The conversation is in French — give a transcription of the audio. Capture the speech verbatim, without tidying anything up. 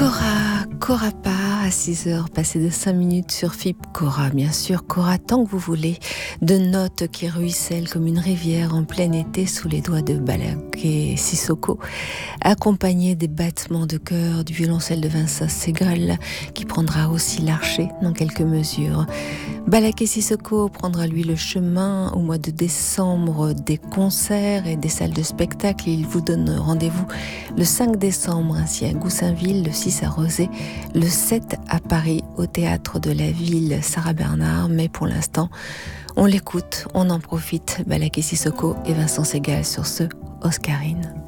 Cora, Cora part à six heures, passées de cinq minutes sur F I P. Cora, bien sûr, Cora, tant que vous voulez, de notes qui ruissellent comme une rivière en plein été sous les doigts de Balaké Sissoko, accompagné des battements de cœur du violoncelle de Vincent Segal, qui prendra aussi l'archet dans quelques mesures. Balaké Sissoko prendra lui le chemin au mois de décembre des concerts et des salles de spectacle. Il vous donne rendez-vous le cinq décembre ainsi à Goussainville, le six à Rozay, le sept à Paris au théâtre de la ville Sarah Bernard. Mais pour l'instant, on l'écoute, on en profite. Balaké Sissoko et Vincent Segal sur ce Oscarine.